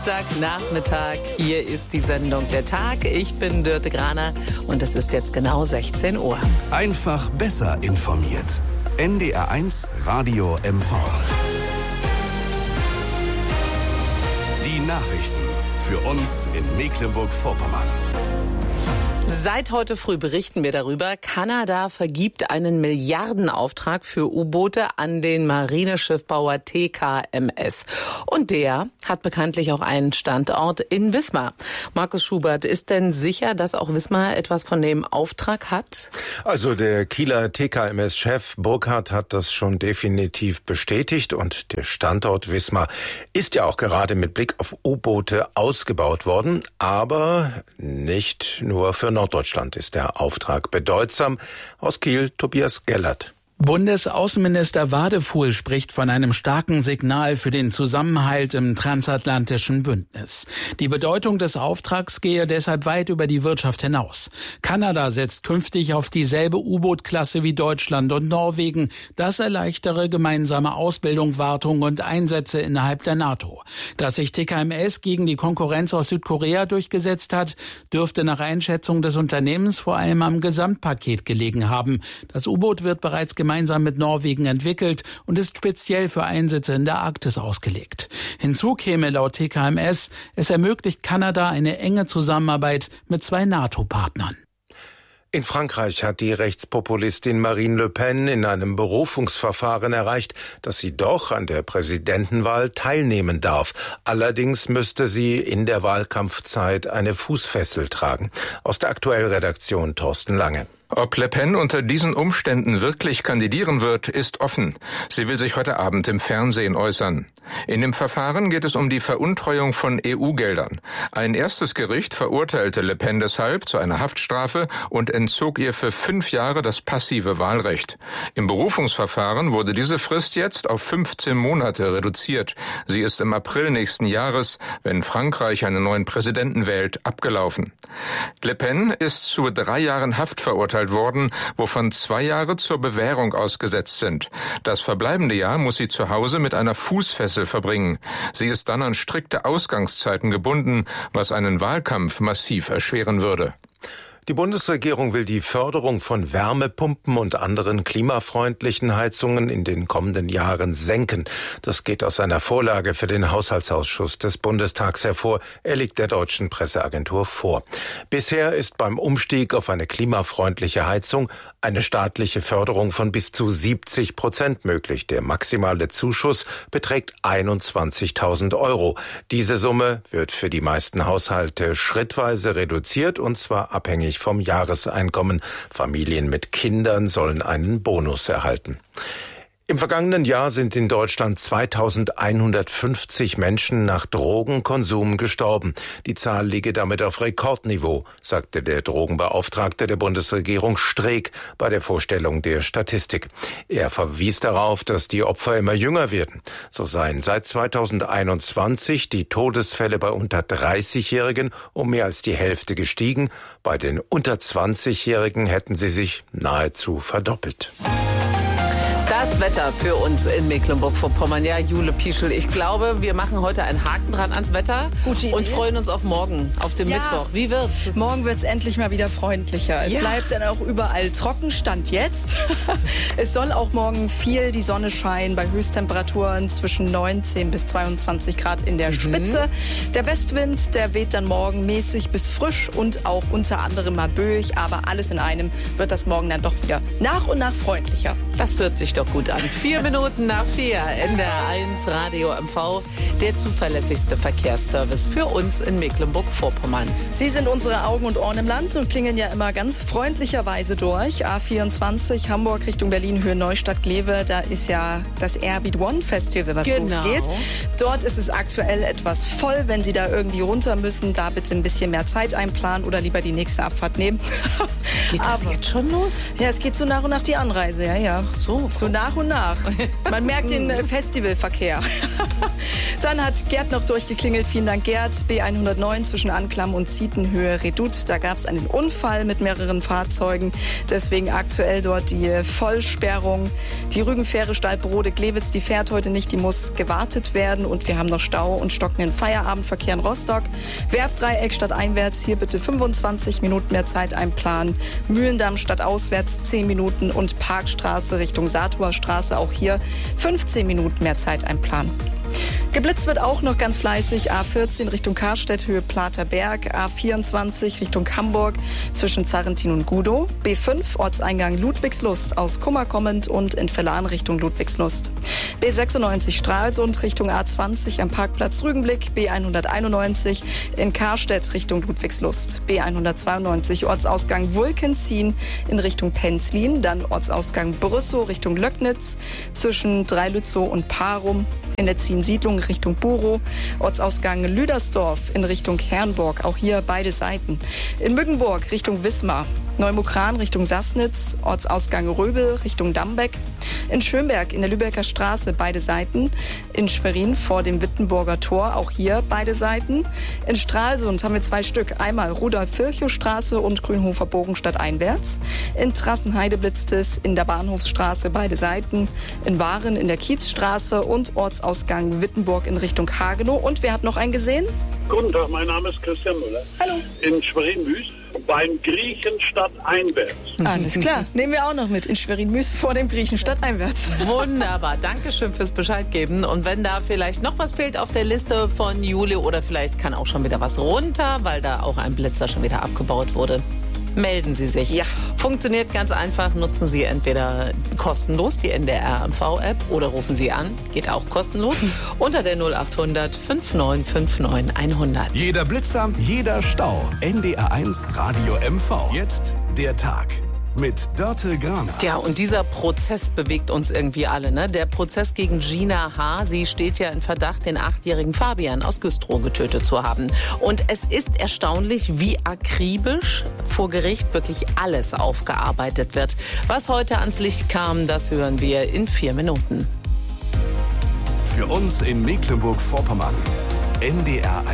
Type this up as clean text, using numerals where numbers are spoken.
Nachmittag, hier ist die Sendung Der Tag. Ich bin Dörte Graner und es ist jetzt genau 16 Uhr. Einfach besser informiert. NDR1 Radio MV. Die Nachrichten für uns in Mecklenburg-Vorpommern. Seit heute früh berichten wir darüber, Kanada vergibt einen Milliardenauftrag für U-Boote an den Marineschiffbauer TKMS. Und der hat bekanntlich auch einen Standort in Wismar. Markus Schubert, ist denn sicher, dass auch Wismar etwas von dem Auftrag hat? Also der Kieler TKMS-Chef Burkhardt hat das schon definitiv bestätigt und der Standort Wismar ist ja auch gerade mit Blick auf U-Boote ausgebaut worden, aber nicht nur für Norddeutschland ist der Auftrag bedeutsam. Aus Kiel, Tobias Gellert. Bundesaußenminister Wadefuhl spricht von einem starken Signal für den Zusammenhalt im transatlantischen Bündnis. Die Bedeutung des Auftrags gehe deshalb weit über die Wirtschaft hinaus. Kanada setzt künftig auf dieselbe U-Boot-Klasse wie Deutschland und Norwegen. Das erleichtere gemeinsame Ausbildung, Wartung und Einsätze innerhalb der NATO. Dass sich TKMS gegen die Konkurrenz aus Südkorea durchgesetzt hat, dürfte nach Einschätzung des Unternehmens vor allem am Gesamtpaket gelegen haben. Das U-Boot wird bereits gemeinsam mit Norwegen entwickelt und ist speziell für Einsätze in der Arktis ausgelegt. Hinzu käme laut TKMS, es ermöglicht Kanada eine enge Zusammenarbeit mit 2 NATO-Partnern. In Frankreich hat die Rechtspopulistin Marine Le Pen in einem Berufungsverfahren erreicht, dass sie doch an der Präsidentenwahl teilnehmen darf. Allerdings müsste sie in der Wahlkampfzeit eine Fußfessel tragen. Aus der Aktuellredaktion Thorsten Lange. Ob Le Pen unter diesen Umständen wirklich kandidieren wird, ist offen. Sie will sich heute Abend im Fernsehen äußern. In dem Verfahren geht es um die Veruntreuung von EU-Geldern. Ein erstes Gericht verurteilte Le Pen deshalb zu einer Haftstrafe und entzog ihr für 5 Jahre das passive Wahlrecht. Im Berufungsverfahren wurde diese Frist jetzt auf 15 Monate reduziert. Sie ist im April nächsten Jahres, wenn Frankreich einen neuen Präsidenten wählt, abgelaufen. Le Pen ist zu 3 Jahren Haft verurteilt worden, wovon 2 Jahre zur Bewährung ausgesetzt sind. Das verbleibende Jahr muss sie zu Hause mit einer Fußfessel verbringen. Sie ist dann an strikte Ausgangszeiten gebunden, was einen Wahlkampf massiv erschweren würde. Die Bundesregierung will die Förderung von Wärmepumpen und anderen klimafreundlichen Heizungen in den kommenden Jahren senken. Das geht aus einer Vorlage für den Haushaltsausschuss des Bundestags hervor. Er liegt der deutschen Presseagentur vor. Bisher ist beim Umstieg auf eine klimafreundliche Heizung eine staatliche Förderung von bis zu 70% möglich. Der maximale Zuschuss beträgt 21.000 €. Diese Summe wird für die meisten Haushalte schrittweise reduziert, und zwar abhängig vom Jahreseinkommen. Familien mit Kindern sollen einen Bonus erhalten. Im vergangenen Jahr sind in Deutschland 2150 Menschen nach Drogenkonsum gestorben. Die Zahl liege damit auf Rekordniveau, sagte der Drogenbeauftragte der Bundesregierung Streeck bei der Vorstellung der Statistik. Er verwies darauf, dass die Opfer immer jünger werden. So seien seit 2021 die Todesfälle bei unter 30-Jährigen um mehr als die Hälfte gestiegen. Bei den unter 20-Jährigen hätten sie sich nahezu verdoppelt. Das Wetter für uns in Mecklenburg-Vorpommern. Ja, Jule Pieschel, ich glaube, wir machen heute einen Haken dran ans Wetter und freuen uns auf morgen, auf den Mittwoch. Wie wird's? Morgen wird's endlich mal wieder freundlicher. Es bleibt dann auch überall trocken, Stand jetzt. Es soll auch morgen viel die Sonne scheinen bei Höchsttemperaturen zwischen 19 bis 22 Grad in der Spitze. Der Westwind, der weht dann morgen mäßig bis frisch und auch unter anderem mal böig. Aber alles in einem wird das morgen dann doch wieder nach und nach freundlicher. Das hört sich doch gut an. 4 Minuten nach 4, NDR1 Radio MV, der zuverlässigste Verkehrsservice für uns in Mecklenburg-Vorpommern. Sie sind unsere Augen und Ohren im Land und klingen ja immer ganz freundlicherweise durch. A24 Hamburg Richtung Berlin, Höhe Neustadt-Glewe, da ist ja das Airbeat One Festival, was losgeht. Dort ist es aktuell etwas voll. Wenn Sie da irgendwie runter müssen, da bitte ein bisschen mehr Zeit einplanen oder lieber die nächste Abfahrt nehmen. Geht das jetzt schon los? Ja, es geht so nach und nach die Anreise, ja. So nach und nach. Man merkt den Festivalverkehr. Dann hat Gerd noch durchgeklingelt. Vielen Dank, Gerd. B109 zwischen Anklam und Zietenhöhe Redoute. Da gab es einen Unfall mit mehreren Fahrzeugen. Deswegen aktuell dort die Vollsperrung. Die Rügenfähre Stalbrode-Glewitz, die fährt heute nicht. Die muss gewartet werden. Und wir haben noch Stau und stockenden Feierabendverkehr in Rostock. Werftdreieck stadteinwärts. Hier bitte 25 Minuten mehr Zeit einplanen. Mühlendamm stadtauswärts 10 Minuten. Und Parkstraße Richtung Satuer Straße. Auch hier 15 Minuten mehr Zeit einplanen. Geblitzt wird auch noch ganz fleißig. A14 Richtung Karstedt, Höhe Platerberg. A24 Richtung Hamburg zwischen Zarrentin und Gudow. B5 Ortseingang Ludwigslust aus Kummer kommend und in Vellan Richtung Ludwigslust. B96 Stralsund Richtung A20 am Parkplatz Rügenblick. B191 in Karstedt Richtung Ludwigslust. B192 Ortsausgang Wulkenzien in Richtung Penzlin. Dann Ortsausgang Brüssow Richtung Löcknitz zwischen Dreilützow und Parum. In der Ziensiedlung Richtung Burow, Ortsausgang Lüdersdorf in Richtung Herrenburg, auch hier beide Seiten. In Mückenburg Richtung Wismar, Neumukran Richtung Sassnitz, Ortsausgang Röbel Richtung Dambeck. In Schönberg in der Lübecker Straße beide Seiten. In Schwerin vor dem Wittenburger Tor, auch hier beide Seiten. In Stralsund haben wir 2 Stück, einmal Rudolf-Virchow-Straße und Grünhofer Bogen stadteinwärts. In Trassenheide blitzt es, in der Bahnhofsstraße beide Seiten. In Waren in der Kiezstraße und Ortsausgang Wittenburg in Richtung Hagenow. Und wer hat noch einen gesehen? Guten Tag, mein Name ist Christian Müller. Hallo. In Schwerin-Müs beim Griechenstadt einwärts. Alles klar, nehmen wir auch noch mit. In Schwerin-Müs vor dem Griechenstadt einwärts. Wunderbar, Dankeschön fürs Bescheid geben. Und wenn da vielleicht noch was fehlt auf der Liste von Juli oder vielleicht kann auch schon wieder was runter, weil da auch ein Blitzer schon wieder abgebaut wurde, melden Sie sich. Ja. Funktioniert ganz einfach. Nutzen Sie entweder kostenlos die NDR MV-App oder rufen Sie an. Geht auch kostenlos. Unter der 0800 5959 100. Jeder Blitzer, jeder Stau. NDR1 Radio MV. Jetzt der Tag. Mit Dörte Graner. Ja, und dieser Prozess bewegt uns irgendwie alle, ne? Der Prozess gegen Gina H. Sie steht ja in Verdacht, den 8-jährigen Fabian aus Güstrow getötet zu haben. Und es ist erstaunlich, wie akribisch vor Gericht wirklich alles aufgearbeitet wird. Was heute ans Licht kam, das hören wir in 4 Minuten. Für uns in Mecklenburg-Vorpommern. NDR1.